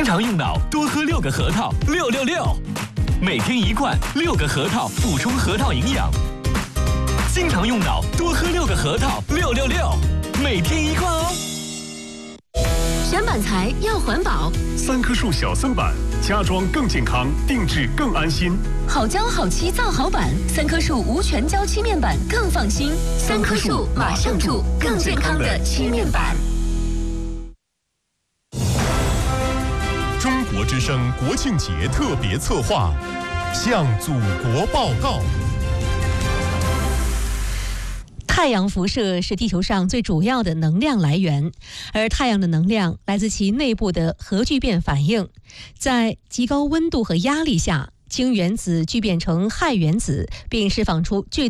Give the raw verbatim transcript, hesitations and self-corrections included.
常用脑，多喝六个核桃，六六六。每天一罐，六个核桃，补充核桃营养。经常用脑，多喝六个核桃，六六六。每天一罐哦。 选板材要环保， 三棵树小森板，家装更健康，定制更安心。 好胶好漆造好板，三棵树无全胶漆面板更放心。三棵树马上住更健康的漆面板。 中国之声国庆节特别策划，向祖国报告。 太阳辐射是地球上最主要的能量来源，而太阳的能量来自其内部的核聚变反应。在极高温度和压力下，氢原子聚变成氦原子，并释放出巨大